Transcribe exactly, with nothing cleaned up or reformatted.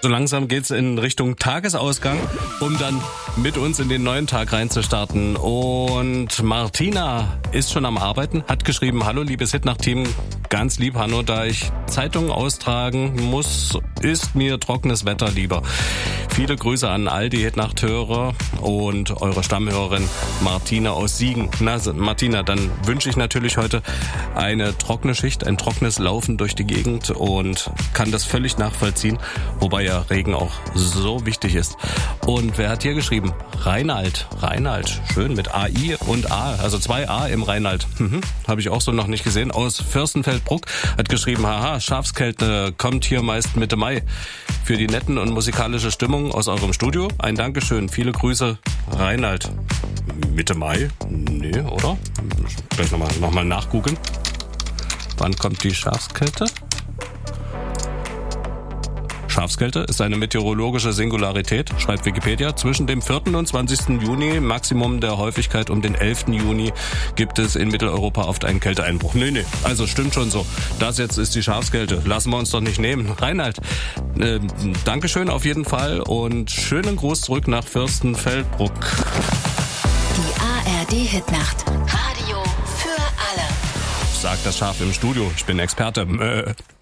So langsam geht's in Richtung Tagesausgang, um dann mit uns in den neuen Tag reinzustarten. Und Martina ist schon am Arbeiten, hat geschrieben, hallo liebes Hitnacht-Team, ganz lieb Hanno, da ich Zeitungen austragen muss, ist mir trockenes Wetter lieber. Viele Grüße an all die Hitnacht-Hörer und eure Stammhörerin Martina aus Siegen. Na Martina, dann wünsche ich natürlich heute eine trockene Schicht, ein trockenes Laufen durch die Gegend und kann das völlig nachvollziehen, wobei ja Regen auch so wichtig ist. Und wer hat hier geschrieben? Reinald. Reinald, schön mit A I und A, also zwei A im Reinald. Mhm, habe ich auch so noch nicht gesehen. Aus Fürstenfeldbruck hat geschrieben, haha, Schafskälte kommt hier meist Mitte Mai. Für die netten und musikalische Stimmung aus eurem Studio ein Dankeschön. Viele Grüße, Reinald. Mitte Mai? Nee, oder? Gleich nochmal noch mal nachgoogeln. Wann kommt die Schafskälte? Schafskälte ist eine meteorologische Singularität, schreibt Wikipedia. Zwischen dem vierten und zwanzigsten Juni, Maximum der Häufigkeit um den elften Juni, gibt es in Mitteleuropa oft einen Kälteeinbruch. Nee, nee, also stimmt schon so. Das jetzt ist die Schafskälte. Lassen wir uns doch nicht nehmen. Reinhard, äh, Dankeschön auf jeden Fall und schönen Gruß zurück nach Fürstenfeldbruck. Die A R D-Hitnacht. Radio für alle. Sagt das Schaf im Studio. Ich bin Experte. Mäh.